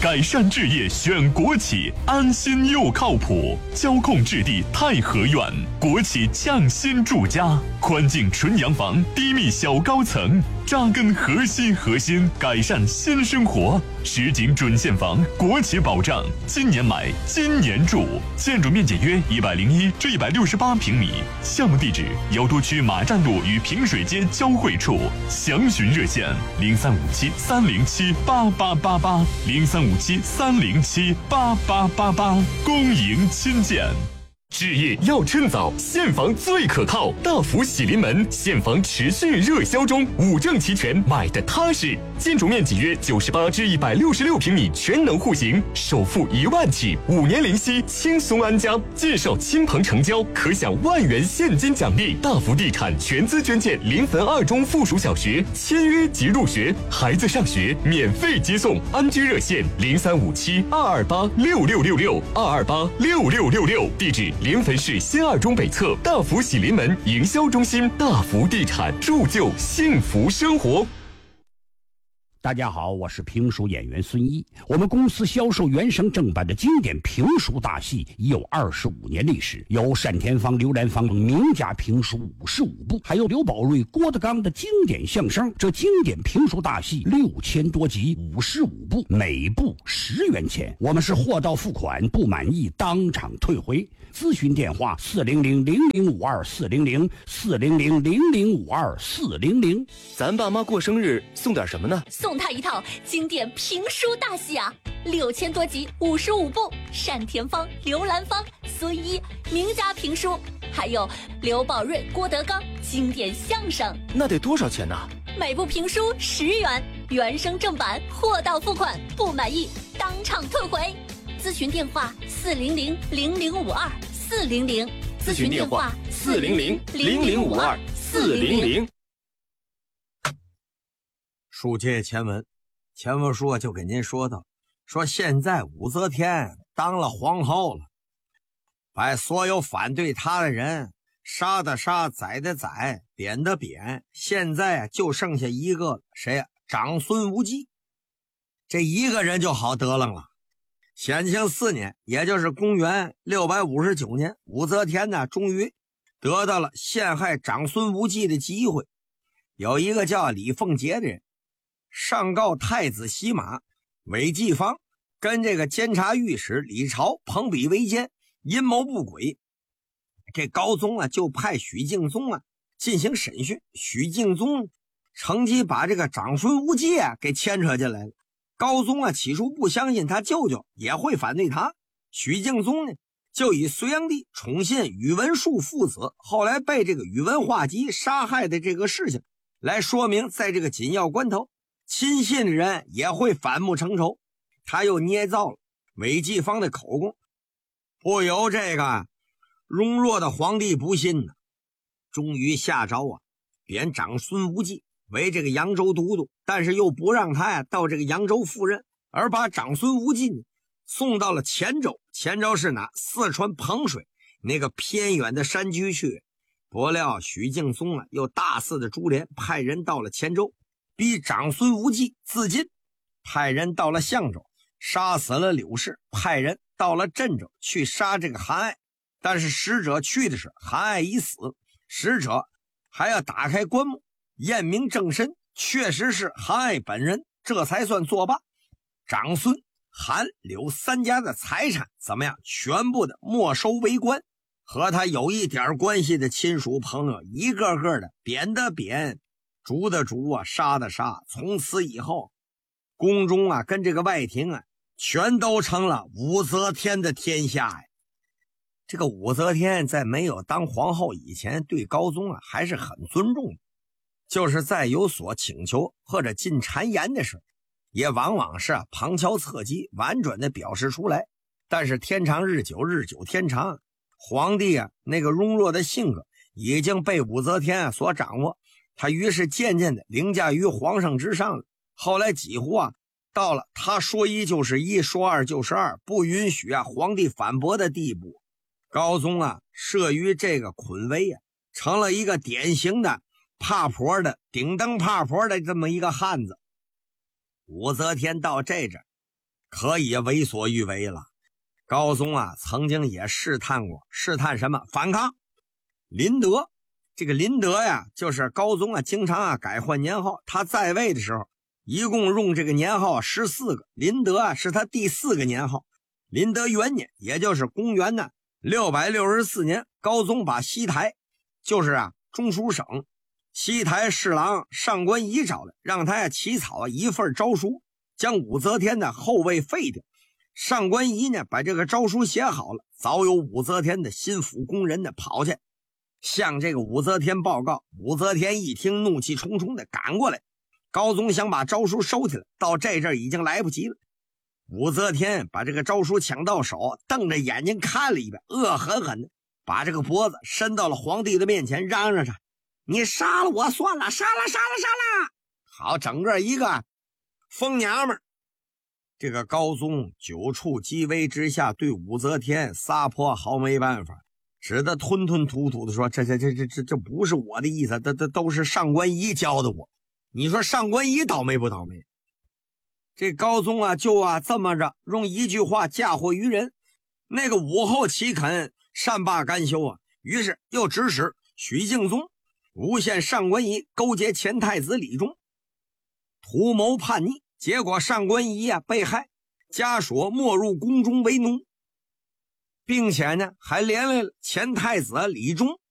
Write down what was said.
改善置业选国企，安心又靠谱。交控置地太和苑，国企匠心住家，宽净纯洋房，低密小高层，扎根核心，改善新生活。实景准现房，国企保障，今年买，今年住。建筑面积约101至168平米。项目地址：瑶都区马站路与平水街交汇处。详询热线：0357-307-8888，0357-307-8888。恭迎亲见。置业要趁早，现房最可靠。大福喜临门，现房持续热销中，5证齐全，买的踏实。建筑面积约98至166平米，全能户型，首付1万起，5年零息，轻松安家。介绍亲朋成交，可享1万元现金奖励。大福地产全资捐建临汾2中附属小学，签约即入学，孩子上学免费接送。安居热线0357-228-6666，228-6666。地址：临汾市新2中北侧大福喜临门营销中心。大福地产，铸就幸福生活。 大家好，我是评书演员孙一。我们公司销售原声正版的经典评书大戏已有25年历史，有单田芳、刘兰芳名家评书55部，还有刘宝瑞、郭德纲的经典相声。这经典评书大戏6000多集，55部，每部10元钱。我们是货到付款，不满意当场退回。咨询电话400-0052-400，400-0052-400。 咱爸妈过生日送点什么呢？ 送他一套经典评书大戏啊，6000多集，55部，单田芳、刘兰芳、孙一名家评书，还有刘宝瑞、郭德纲经典相声。 那得多少钱呢？ 每部评书10元，原声正版，货到付款，不满意当场退回。咨询电话400-0052-400， 咨询电话400-0052-400。 书接前文，前文书就给您说到，说现在武则天当了皇后了，把所有反对她的人杀的杀，宰的宰，贬的贬，现在就剩下一个了，谁呀？长孙无忌。这一个人就好得楞了。显庆4年，也就是公元659年，武则天呢终于得到了陷害长孙无忌的机会。有一个叫李凤杰的人上告太子洗马韦继方跟这个监察御史李朝朋比为奸，阴谋不轨。这高宗啊就派许敬宗啊进行审讯，许敬宗乘机把这个长孙无忌啊给牵扯进来了。高宗啊起初不相信他舅舅也会反对他，许敬宗呢就以隋炀帝宠信宇文述父子后来被这个宇文化及杀害的这个事情来说明，在这个紧要关头亲信的人也会反目成仇。他又捏造了韦继方的口供，不由这个容弱的皇帝不信呢，终于下诏啊贬长孙无忌为这个扬州都督，但是又不让他呀到这个扬州赴任，而把长孙无忌送到了黔州。黔州是哪？四川彭水那个偏远的山区去。不料许敬宗啊又大肆的株连，派人到了黔州，逼长孙无忌自尽，派人到了象州杀死了柳氏，派人到了镇州去杀这个韩爱。但是使者去的是韩爱已死，使者还要打开棺木验明正身，确实是韩爱本人，这才算作罢。长孙、韩、柳3家的财产怎么样？全部的没收为官，和他有一点关系的亲属朋友一个个的贬的贬，逐的逐啊，杀的杀。从此以后，宫中啊跟这个外廷啊全都成了武则天的天下呀。这个武则天在没有当皇后以前，对高宗啊还是很尊重的，就是在有所请求或者进谗言的时候，也往往是旁敲侧击婉转的表示出来。但是天长日久，日久天长，皇帝啊那个容弱的性格已经被武则天所掌握，他于是渐渐的凌驾于皇上之上了。后来几乎啊到了他说一就是一，说二就是二，不允许皇帝反驳的地步。高宗啊慑于这个捆威啊，成了一个典型的怕婆的顶灯怕婆的这么一个汉子。武则天到这阵可以为所欲为了。高宗啊，曾经也试探过，试探什么？反抗。麟德，这个麟德呀，就是高宗啊，经常啊改换年号。他在位的时候，一共用这个年号14个，麟德啊是他第4个年号。麟德元年，也就是公元呢664年，高宗把西台，就是啊中书省西台侍郎上官仪找来，让他起草一份诏书，将武则天的后位废掉。上官仪呢，把这个诏书写好了，早有武则天的心腹工人呢跑去向这个武则天报告。武则天一听，怒气冲冲的赶过来。高宗想把诏书收起来，到这阵已经来不及了。武则天把这个诏书抢到手，瞪着眼睛看了一遍，恶狠狠的把这个脖子伸到了皇帝的面前，嚷嚷着：“你杀了我算了，杀了！”好，整个一个疯娘们儿。这个高宗久处积危之下，对武则天撒泼毫没办法，只得吞吞吐吐的说：“这不是我的意思，这都是上官仪教的我。”你说上官仪倒霉不倒霉？这高宗啊，就这么着用一句话嫁祸于人。那个武后岂肯善罢甘休啊？于是又指使许敬宗诬陷上官仪勾结前太子李忠，图谋叛逆。结果上官仪被害，家属没入宫中为奴，并且呢还连累了前太子李忠